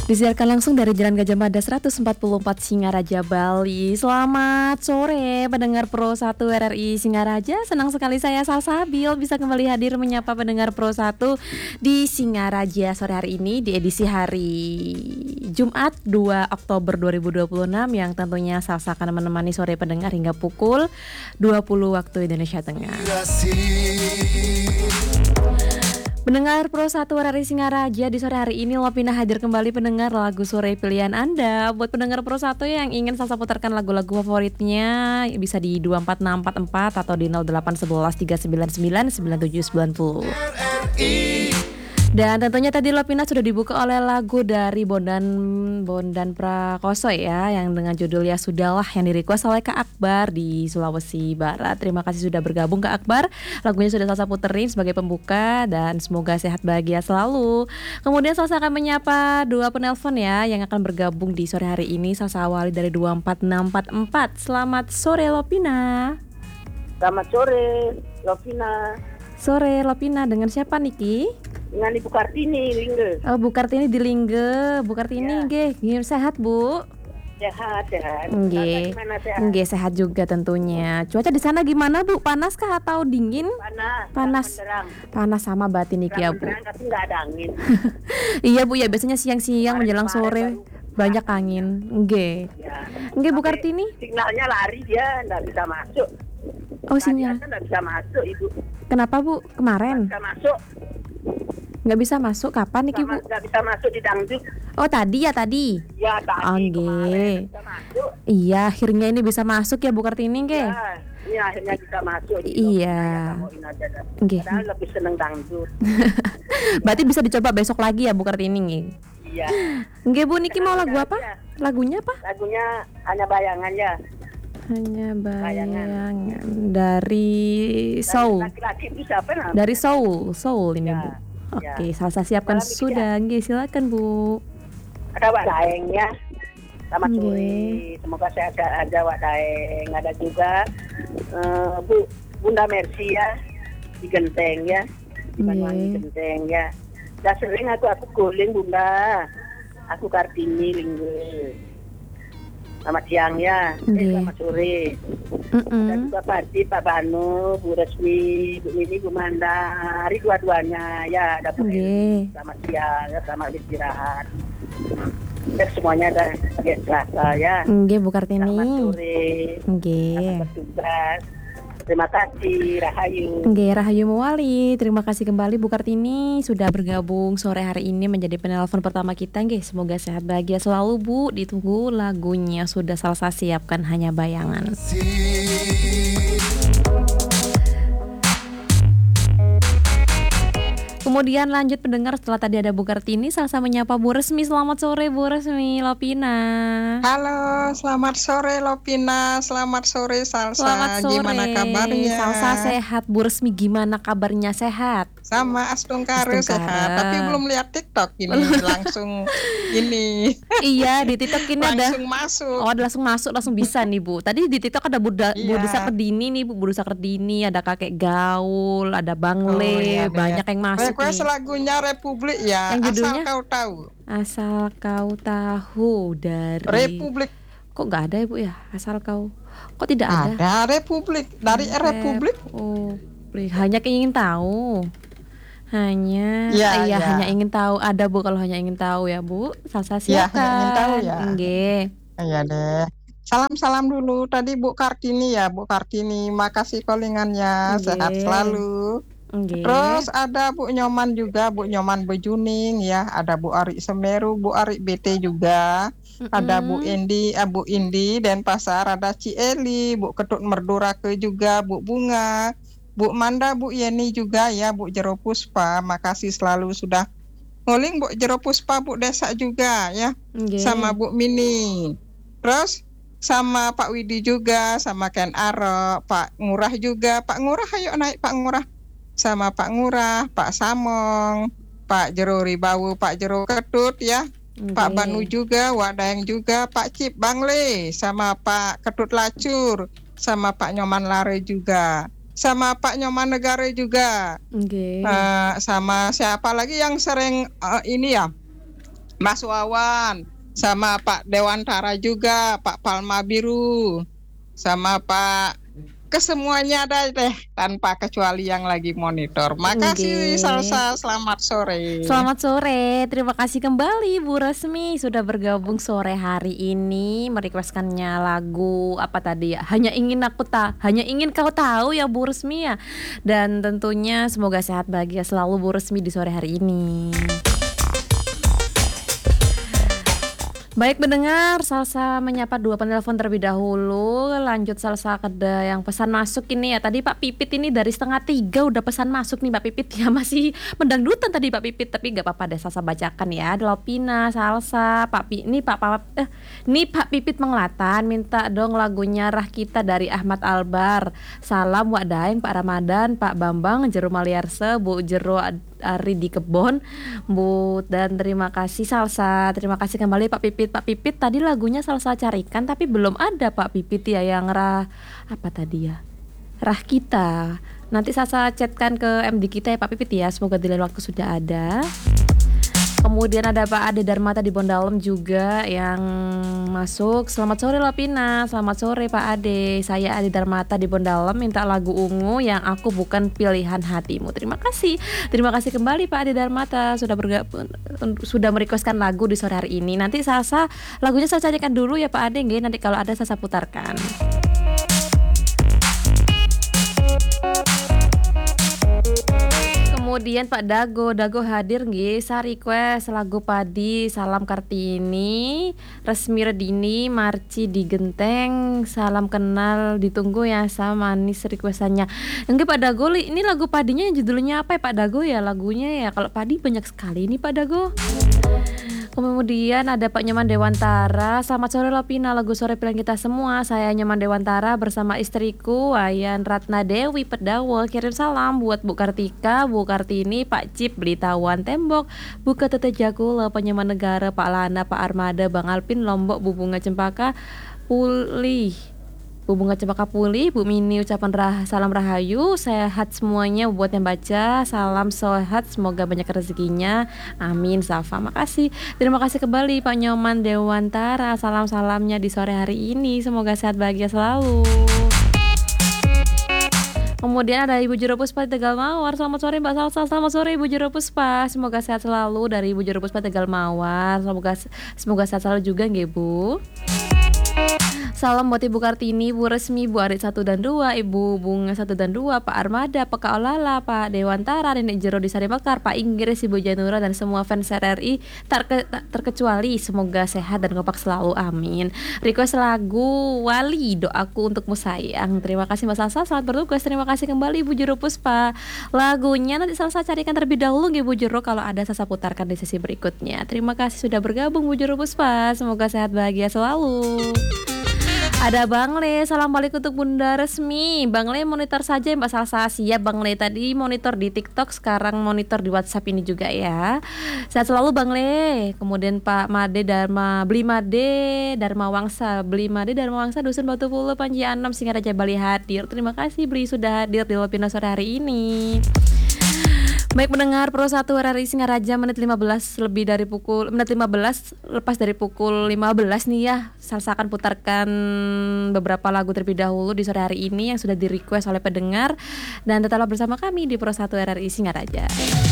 Disiarkan langsung dari Jalan Gajah Mada 144 Singaraja, Bali. Selamat sore pendengar Pro 1 RRI Singaraja. Senang sekali saya Salsabil bisa kembali hadir menyapa pendengar Pro 1 di Singaraja sore hari ini di edisi hari Jumat 2 Oktober 2026 yang tentunya Salsa akan menemani sore pendengar hingga pukul 20 waktu Indonesia Tengah. Pendengar Pro 1 RRI Singaraja, di sore hari ini Lopina hadir kembali pendengar lagu sore pilihan Anda. Buat pendengar Pro 1 yang ingin Salsa putarkan lagu-lagu favoritnya bisa di 24644 atau di 0811 399 9790. Dan tentunya tadi Lopina sudah dibuka oleh lagu dari Bondan Prakoso ya, yang dengan judulnya Sudahlah, yang di-request oleh Kak Akbar di Sulawesi Barat. Terima kasih sudah bergabung Kak Akbar. Lagunya sudah Salsa puterin sebagai pembuka dan semoga sehat bahagia selalu. Kemudian Salsa akan menyapa dua penelpon ya yang akan bergabung di sore hari ini. Salsa awali dari 24644. Selamat sore Lopina. Selamat sore Lopina. Sore Lopina, dengan siapa Niki? Dengan Ibu Kartini Lingge. Oh, Bu Kartini di Lingge. Bu Kartini nggih, sehat Bu? Sehat. Nggih. Gimana sehat? Nggih, sehat juga tentunya. Cuaca di sana gimana Bu? Panas kah atau dingin? Panas. Panas sama batin Niki ya Bu. Tapi nggak ada angin. Iya Bu ya, biasanya siang-siang menjelang sore banyak angin. Nggih. Ya. Nggih Bu Kartini. Sinyalnya lari dia nggak bisa masuk. Oh, sinyal. Nggak bisa masuk Ibu. Kenapa Bu? Kemarin? Nggak masuk. Nggak bisa masuk kapan Niki Bu? Nggak bisa masuk di dangdut. Oh tadi. Ya tadi. Nggih. Kemarin bisa masuk. Iya, akhirnya ini bisa masuk ya Bu Kartini nggih. Ya, ini akhirnya bisa masuk. Iya. Nggih. Padahal lebih seneng dangdut. Berarti bisa dicoba besok lagi ya Bu Kartini nggih. Iya. Nggih Bu, Niki mau lagu apa? Lagunya apa? Lagunya Hanya Bayangan ya. Hanya bayangan dari Soul. Laki-laki itu siapa namanya? Dari Soul ini Ya, Bu. ya. Oke, Salsa siapkan Malam sudah. Nggih, silakan Bu. Ada Wak Daeng ya. Selamat Nggih. sore. Semoga sehat ada Wak Daeng. Ada juga Bunda Mercy ya di Genteng ya. Di Banyuwangi Genteng ya. Dah sering aku guling Bunda. Aku Kartini Lingge. Selamat siang ya. Selamat sore. Dan juga Pak Banu, Bu Resmi, Bu Mini, Bu Mandari, dua-duanya ya. Ada Bu Eni. Selamat siang ya, selamat istirahat. Dan semuanya ada Selasa ya. Nggih Bu Kartini. Selamat sore. Nggih. Selamat bertugas. Terima kasih Rahayu. Nggih, Rahayu Muwali. Terima kasih kembali Bu Kartini sudah bergabung sore hari ini menjadi penelpon pertama kita. Nggih, semoga sehat bahagia selalu Bu. Ditunggu lagunya sudah Salsa siapkan Hanya Bayangan. Kemudian lanjut pendengar, setelah tadi ada Bu Kartini, Salsa menyapa Bu Resmi. Selamat sore Bu Resmi Lopina. Halo, selamat sore Lopina. Selamat sore Salsa. Selamat sore. Gimana kabarnya? Salsa sehat. Bu Resmi gimana kabarnya? Sehat? Sama Astungkare sehat. Tapi belum lihat TikTok ini. Langsung ini. Iya, di TikTok ini langsung masuk. Oh, langsung masuk, langsung bisa nih Bu. Tadi di TikTok ada Bu Desa Kedini nih Bu. Bu Desa Kedini, ada Kakek Gaul, ada Bangle, banyak yang masuk. Request lagunya Republik ya. Yang judulnya? Asal kau tahu. Asal kau tahu dari Republik. Kok nggak ada ya Bu ya? Asal kau. Kok tidak ada? Ada Republik. Dari Republik. Oh, hanya ingin tahu. Hanya hanya ingin tahu. Ada Bu kalau hanya ingin tahu ya Bu. Salsa siapkan. Ya, hanya ingin tahu ya. Nggih. Iya deh. Salam dulu tadi Bu Kartini ya, Bu Kartini. Makasih callingannya. Sehat selalu. Okay. Terus ada Bu Nyoman juga, Bu Nyoman Bejuning ya, ada Bu Ari Semeru, Bu Ari BT juga, ada Bu Indi Denpasar, ada Ci Eli, Bu Ketut Merdurake juga, Bu Bunga, Bu Manda, Bu Yeni juga ya, Bu Jero Puspa. Makasih selalu sudah nguling Bu Jero Puspa, Bu Desa juga ya, sama Bu Mini. Terus sama Pak Widi juga, sama Ken Aro, Pak Ngurah juga, Pak Ngurah ayo naik Pak Ngurah. Sama Pak Ngurah, Pak Samong, Pak Jero Ribawu, Pak Jero Ketut ya, Pak Banu juga, Wadayang juga, Pak Cip Bangle, sama Pak Ketut Lacur, sama Pak Nyoman Lare juga, sama Pak Nyoman Negara juga, sama siapa lagi yang sering ini ya, Mas Wawan, sama Pak Dewantara juga, Pak Palma Biru, sama Pak kesemuanya ada deh tanpa kecuali yang lagi monitor. Makasih Nggih. Salsa, selamat sore. Selamat sore, terima kasih kembali Bu Resmi sudah bergabung sore hari ini merequestkannya lagu apa tadi ya? Hanya ingin kau tahu ya Bu Resmi ya. Dan tentunya semoga sehat bahagia selalu Bu Resmi di sore hari ini. Baik mendengar, Salsa menyapa dua penelpon terlebih dahulu. Lanjut Salsa ke yang pesan masuk ini ya. Tadi Pak Pipit ini dari 2:30 udah pesan masuk nih Pak Pipit ya. Masih mendangdutan tadi Pak Pipit, tapi gak apa-apa deh Salsa bacakan ya. Delopina, Salsa, Pak Pipit Menglatan minta dong lagunya Rah Kita dari Ahmad Albar. Salam Wak Daeng, Pak Ramadan, Pak Bambang, Jero Maliarse, Bu Jero Ari di Kebon, Bu, dan terima kasih Salsa. Terima kasih kembali Pak Pipit. Pak Pipit tadi lagunya Salsa carikan tapi belum ada Pak Pipit ya yang apa tadi ya? Rah Kita. Nanti Salsa chatkan ke MD kita ya Pak Pipit ya. Semoga di lain waktu sudah ada. Kemudian ada Pak Ade Darmata di Bondalem juga yang masuk. Selamat sore Lapina, selamat sore Pak Ade. Saya Ade Darmata di Bondalem minta lagu Ungu yang aku bukan pilihan hatimu. Terima kasih kembali Pak Ade Darmata sudah merequestkan lagu di sore hari ini. Nanti Salsa lagunya saya carikan dulu ya Pak Ade, nggih. Nanti kalau ada saya putarkan. Kemudian Pak Dago hadir nggih, sa request lagu Padi, Salam Kartini, Resmi Redini, Marci di Genteng, Salam Kenal ditunggu ya sama manis requestannya. Nggih Pak Dago, ini lagu Padinya judulnya apa ya Pak Dago ya lagunya ya? Kalau Padi banyak sekali nih Pak Dago. Kemudian ada Pak Nyoman Dewantara. Selamat sore Lopina, lagu sore pilihan kita semua. Saya Nyoman Dewantara bersama istriku Wayan Ratna Dewi Pedawo. Kirim salam buat Bu Kartika, Bu Kartini, Pak Cip, Belitawan Tembok, Bu Ketete Jakula, Penyeman Negara, Pak Lana, Pak Armada, Bang Alpin, Lombok, Bu Bunga Cempaka Pulih, Bu Bunga Cempaka Pulih, Bu Mini ucapan salam rahayu, sehat semuanya buat yang baca, salam sehat, semoga banyak rezekinya, amin, Safa. Makasih, terima kasih kembali Pak Nyoman Dewantara, salam-salamnya di sore hari ini, semoga sehat bahagia selalu. Kemudian ada Ibu Jero Puspa di Tegal Mawar. Selamat sore Mbak Salsa. Selamat sore Ibu Jero Puspa. Semoga sehat selalu dari Ibu Jero Puspa Tegal Mawar. Semoga sehat selalu juga nggih Bu. Salam buat Ibu Kartini, Bu Resmi, Bu Arit 1 dan 2, Ibu Bunga 1 dan 2, Pak Armada, Pak Kaolala, Pak Dewantara, Nenek Jero di Sari Mekar, Pak Inggris, Ibu Janura, dan semua fans RRI tak terkecuali. Semoga sehat dan kompak selalu, amin. Request lagu Wali, doaku untukmu sayang. Terima kasih Mbak Salsa, selamat bertugas. Terima kasih kembali Ibu Jero Puspa. Lagunya nanti Salsa carikan terlebih dahulu Ibu Jero, kalau ada Salsa putarkan di sesi berikutnya. Terima kasih sudah bergabung Bu Jero Puspa. Semoga sehat bahagia selalu. Ada Bang Le, salam balik untuk Bunda Resmi. Bang Le monitor saja Mbak Salsa. Siap Bang Le, tadi monitor di TikTok, sekarang monitor di WhatsApp ini juga ya. Sehat selalu Bang Le. Kemudian Pak Made Dharma Wangsa Dusun Batu Pulu Panji Anom Singaraja Bali hadir. Terima kasih Bli sudah hadir di Lopina sore hari ini. Baik mendengar Pro 1 RRI Singaraja menit 15 lepas dari pukul 15 nih ya. Salsa akan putarkan beberapa lagu terlebih dahulu di sore hari ini yang sudah di request oleh pendengar, dan tetaplah bersama kami di Pro 1 RRI Singaraja.